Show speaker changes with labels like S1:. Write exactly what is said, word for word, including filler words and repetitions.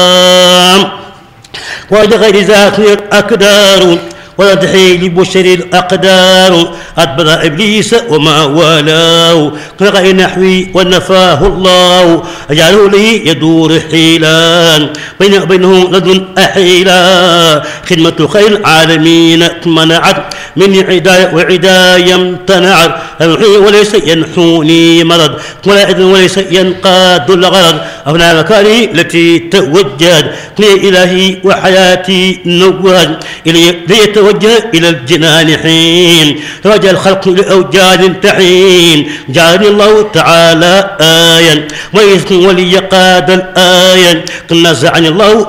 S1: ولغير ذات الأقدار ويضحي لبشر الأقدار أدبر إبليس وما والاه كغير نحوي ونفاه الله أجعله لي يدور حيلان بين وبينه لدن أحيلا خدمة خير العالمين منعت من عداية وعداية امتنعت وليس ينحوني مرض ولا إذن وليس ينقاد الغرض أبناء مكاني التي توجد لي إلهي وحياتي نواد إلي ليتوجه إلى الجنان حين رجى الخلق لأوجاد تحين جعلني الله تعالى آيا ويسكن ولي قاد الآية قد نزعني الله